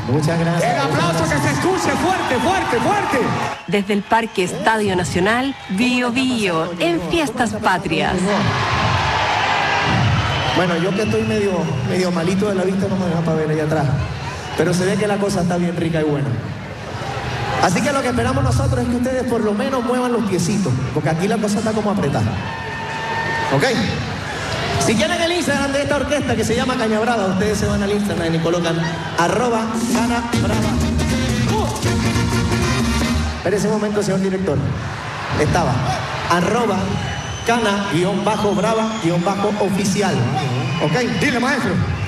Muchas gracias. El aplauso que se escuche fuerte, fuerte, fuerte. Desde el Parque Estadio Nacional, Bío Bío, en Fiestas Patrias. Bueno, yo que estoy medio malito de la vista no me deja para ver allá atrás. Pero se ve que la cosa está bien rica y buena. Así que lo que esperamos nosotros es que ustedes por lo menos muevan los piecitos, porque aquí la cosa está como apretada. ¿Ok? Si quieren el Instagram de esta orquesta que se llama Caña Brava, ustedes se van al Instagram y colocan @CanaBrava. Espérese un momento, señor director. Estaba @Cana_Brava_oficial. ¿Ok? Dile, maestro.